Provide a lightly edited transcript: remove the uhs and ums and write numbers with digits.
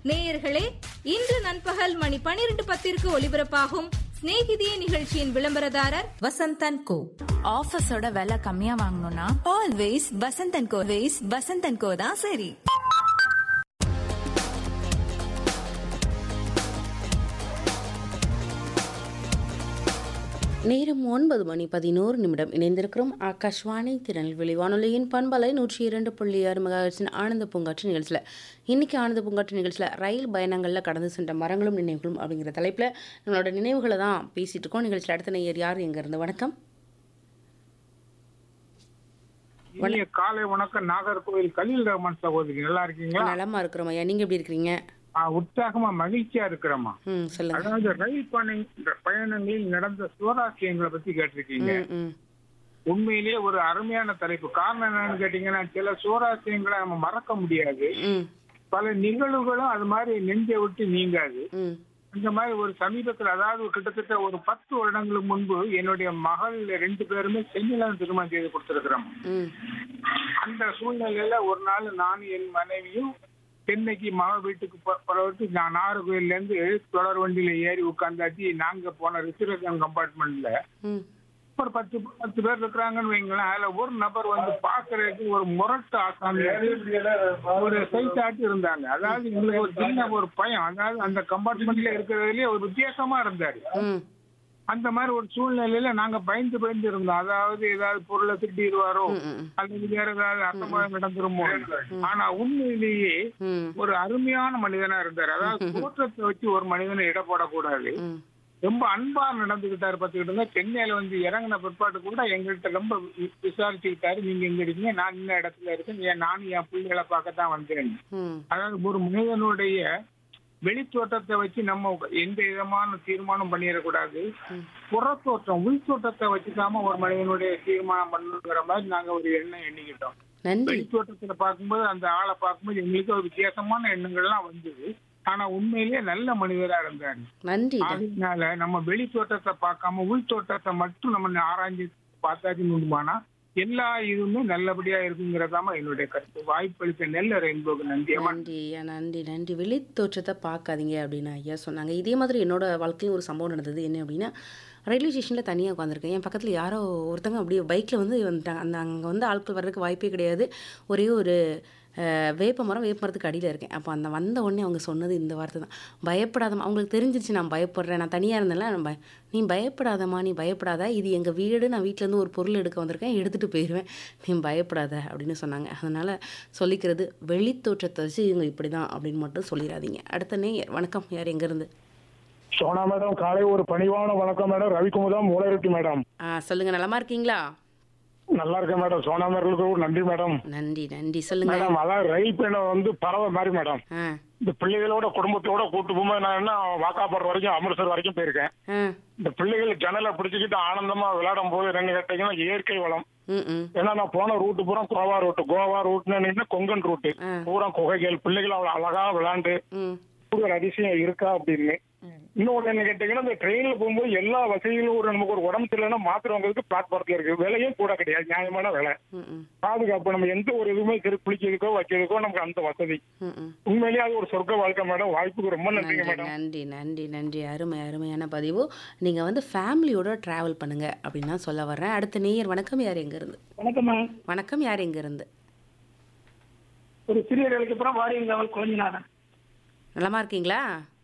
நேயர்களே, இன்று நண்பகல் மணி 12:10 ஒலிபரப்பாகும் ஸ்நேகிதியே நிகழ்ச்சியின் விளம்பரதாரர் வசந்தன் கோ. ஆஃபீஸோட விலை கம்மியா வாங்கணும்னா ஆல்வேஸ் வசந்தன் கோ. வசந்தன் கோ தான் சரி. நேரம் 9:11 இணைந்திருக்கிறோம். ஆகாஷ்வாணி திருநெல்வேலி வானொலியின் பண்பலை 102.6 மெகாஹெர்ட்ஸின் ஆனந்த பூங்காற்று நிகழ்ச்சியில் இன்றைக்கி ஆனந்த பூங்காற்று நிகழ்ச்சியில் ரயில் பயணங்களில் கடந்து சென்ற மரங்களும் நினைவுகளும் அப்படிங்கிற தலைப்பில் நம்மளோட நினைவுகளை தான் பேசிகிட்டு இருக்கோம். நிகழ்ச்சியில் அடுத்த நேயர் யார் எங்கேருந்து? வணக்கம். காலை வணக்கம். நாகர்கோவில் கலீல் ரஹ்மான் சகோதரி, நல்லா இருக்கீங்களா? நலமா இருக்கிறோம் ஐயா, நீங்கள் எப்படி இருக்கிறீங்க? உற்சாகமா மகிழ்ச்சியா இருக்கிறோமா? சொல்லுங்க. அதாவது ரயில் பயணங்களில் நடந்த சுவாரஸ்யங்களை பத்தி கேட்டிருக்கீங்க. உண்மையிலேயே ஒரு அருமையான தலைப்பு. காரணம் என்னன்னு கேட்டீங்கன்னா, சில சுவாரஸ்யங்களை நம்ம மறக்க முடியாது. பல நிகழ்வுகளும் அது மாதிரி நெஞ்சை விட்டு நீங்காது. இந்த மாதிரி ஒரு சமீபத்தில், அதாவது கிட்டத்தட்ட ஒரு 10 வருடங்களுக்கு முன்பு என்னுடைய மகள் 2 பேருமே சென்னையில திருமணம் செய்து கொடுத்திருக்கிறோம். அந்த சூழ்நிலையில ஒரு நாள் நானும் என் மனைவியும் சென்னைக்கு மகள் வீட்டுக்கு போறவருக்கு நான் நாகர்கோயில இருந்து தொடர் வண்டியில ஏறி உட்கார்ந்தாச்சு. நாங்க போன ரிசர்வேஷன் கம்பார்ட்மெண்ட்ல ஒரு 10 பேர் இருக்கிறாங்கன்னு வைங்களேன். அதுல ஒரு நபர் வந்து பாக்குறதுக்கு ஒரு முரட்டு ஆசாமி, ஒரு சைட்டாட்டு இருந்தாங்க. அதாவது எங்களுக்கு ஒரு சின்ன ஒரு பயம், அதாவது அந்த கம்பார்ட்மெண்ட்ல இருக்கிறதுலயே ஒரு வித்தியாசமா இருந்தாரு. அந்த மாதிரி ஒரு சூழ்நிலையில நாங்க பயந்து இருந்தோம். அதாவது ஏதாவது பொருளை திட்டிடுவாரோ அல்லது வேற ஏதாவது அசம்பாவிதம் நடந்துருமோ. ஆனா உண்மையிலேயே ஒரு அருமையான மனிதனா இருந்தாரு. அதாவது தோற்றத்தை வச்சு ஒரு மனிதனை இட போடக்கூடாது. ரொம்ப அன்பா நடந்துகிட்டாரு. பார்த்துக்கிட்டு சென்னையில வந்து இறங்கின பிற்பாடு கூட எங்கள்கிட்ட ரொம்ப விசாரிச்சுக்கிட்டாரு. நீங்க எங்க இருக்கீங்க? நான் இந்த இடத்துல இருக்கேன், நானும் என் பிள்ளைகளை பார்க்கத்தான் வந்தேன். அதாவது ஒரு மனிதனுடைய வெளித்தோட்டத்தை வச்சு நம்ம எந்த விதமான தீர்மானம் பண்ணிடக்கூடாது. புறத்தோட்டம், உள்தோட்டத்தை வச்சுக்காம ஒரு மனிதனுடைய தீர்மானம் பண்ணுங்கிற மாதிரி நாங்க ஒரு எண்ணம் எண்ணிக்கிட்டோம். வெளித்தோட்டத்துல பார்க்கும்போது, அந்த ஆளை பார்க்கும்போது எங்களுக்கு ஒரு வித்தியாசமான எண்ணங்கள்லாம் வந்தது. ஆனா உண்மையிலேயே நல்ல மனிதரா இருந்தாரு. அதனால நம்ம வெளித்தோட்டத்தை பார்க்காம உள்தோட்டத்தை மட்டும் நம்ம ஆராய்ச்சி பார்த்தாச்சு முடியுமானா எல்லா இதுவுமே நல்லபடியா இருக்குங்கிறதாம என்னுடைய கருத்து. வாய்ப்பளித்த நெல்ல ரெயின்போக்கு நன்றி. நன்றி. வெளித்தோற்றத்தை பார்க்காதீங்க அப்படின்னு ஐயா சொன்னாங்க. இதே மாதிரி என்னோட வாழ்க்கையும் ஒரு சம்பவம் நடந்தது. என்ன அப்படின்னா, ரயில்வே ஸ்டேஷனில் தனியாக உட்காந்துருக்கேன். என் பக்கத்தில் யாரோ ஒருத்தங்க அப்படியே பைக்கில் வந்து வந்துட்டாங்க. அங்கே வந்து ஆட்கள் வர்றதுக்கு வாய்ப்பே கிடையாது. ஒரே ஒரு வேப்ப மரத்துக்கு அடியில் இருக்கேன். அப்போ அந்த வந்த உடனே அவங்க சொன்னது இந்த வார்த்தை தான், பயப்படாதம்மா. அவங்களுக்கு தெரிஞ்சிருச்சு நான் பயப்படுறேன், நான் தனியாக இருந்தேன்ல. நீ பயப்படாதம்மா, நீ பயப்படாத, இது எங்கள் வீடு, நான் வீட்டிலேருந்து ஒரு பொருள் எடுக்க வந்திருக்கேன், எடுத்துகிட்டு போயிடுவேன், நீ பயப்படாத அப்படின்னு சொன்னாங்க. அதனால் சொல்லிக்கிறது, வெளித்தோற்றத்தை வச்சு இவங்க இப்படி தான் அப்படின்னு மட்டும் சொல்லிடாதீங்க. அடுத்த நேயர் வணக்கம். யார் எங்கேருந்து? சோனா மேடம், காலை ஒரு பணிவான வணக்கம் மேடம். ரவிக்குமுதம் மூளைருட்டி மேடம். சொல்லுங்க, நலமா இருக்கீங்களா? நல்லா இருக்கேன் மேடம். சோனா மேடலுக்கு நன்றி மேடம். நன்றி சொல்லுங்க மேடம். அதான் ரயில் பயணம் வந்து பறவை மாதிரி மேடம். இந்த பிள்ளைகளோட குடும்பத்தோட கூட்டு போகும்போது நான் என்ன வாக்காப்பர் வரைக்கும் அமிர்தசர் வரைக்கும் போயிருக்கேன். இந்த பிள்ளைகள் ஜன்னலை பிடிச்சிக்கிட்டு ஆனந்தமா விளையாடும் போது என்னன்னு கேட்டீங்கன்னா இயற்கை வளம். ஏன்னா நான் போன ரூட்டு பூரா கோவா ரூட்னு கொங்கன் ரூட்டு பூரா குகைகள், பிள்ளைகள் அவ்வளவு அழகா விளையாண்டு ஒரு அதிசயம் இருக்கா அப்படின்னு. இன்னொன்னு என்ன கேட்டீங்கன்னா, இந்த ட்ரெயின்ல போகும்போது எல்லா வசதிகளும் நமக்கு ஒரு உடம்பு சரியில்லைன்னா மாத்திரை வாங்குறதுக்கு பிளாட்பாரத்துல இருக்கு. விலையும் கூட கிடையாது, நியாயமான விலை. பாதுகாப்பு, நம்ம எந்த ஒரு இதுவுமே குளிக்கிறதுக்கோ வைக்கிறதுக்கோ நமக்கு அந்த வசதி. உண்மையிலேயே அது ஒரு சொர்க்க வாழ்க்கை மேடம். வாய்ப்புக்கு ரொம்ப நன்றிங்க மேடம். நன்றி. அருமையான பதிவு. நீங்க வந்து ஃபேமிலியோட டிராவல் பண்ணுங்க அப்படின்னு தான் சொல்ல வர்றேன். அடுத்த நேயர் வணக்கம். யார் எங்க இருந்து? வணக்கம். யார் எங்க இருந்து? ஒரு சிறிய வேலைக்கு அப்புறம் வாரியங்காவல் கோஞ்சிநாதன். நலமா இருக்கீங்களா?